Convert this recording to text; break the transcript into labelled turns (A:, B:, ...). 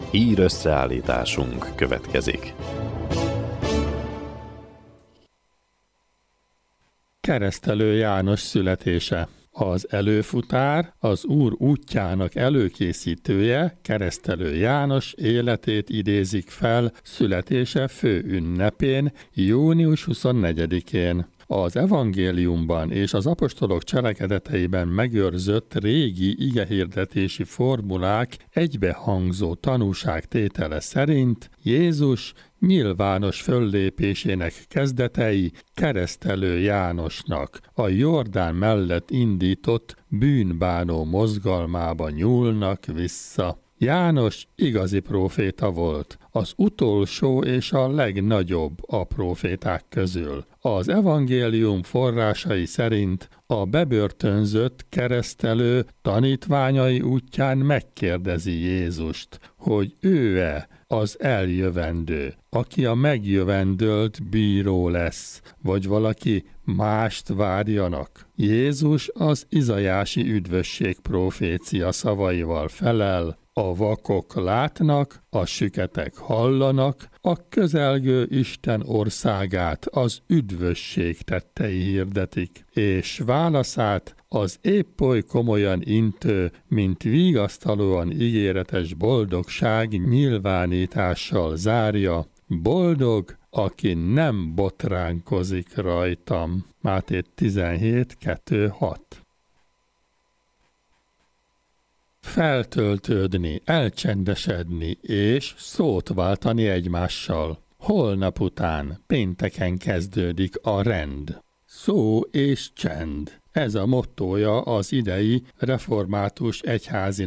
A: Hír összeállításunk következik.
B: Keresztelő János születése. Az előfutár, az Úr útjának előkészítője, Keresztelő János életét idézik fel születése főünnepén, június 24-én. Az evangéliumban és az apostolok cselekedeteiben megőrzött régi igehirdetési formulák egybehangzó tanúságtétele szerint Jézus nyilvános föllépésének kezdetei Keresztelő Jánosnak a Jordán mellett indított bűnbánó mozgalmába nyúlnak vissza. János igazi próféta volt, az utolsó és a legnagyobb a próféták közül. Az evangélium forrásai szerint a bebörtönzött keresztelő tanítványai útján megkérdezi Jézust, hogy ő-e az eljövendő, aki a megjövendölt bíró lesz, vagy valaki mást várjanak. Jézus az izajási üdvösség profécia szavaival felel: a vakok látnak, a süketek hallanak, a közelgő Isten országát az üdvösség tettei hirdetik, és válaszát az épp oly komolyan intő, mint vigasztalóan ígéretes boldogság nyilvánítással zárja: boldog, aki nem botránkozik rajtam. Máté 17:2-6. Feltöltődni, elcsendesedni és szót váltani egymással. Holnap után, pénteken kezdődik a rend. Szó és csend. Ez a mottója az idei református egyházi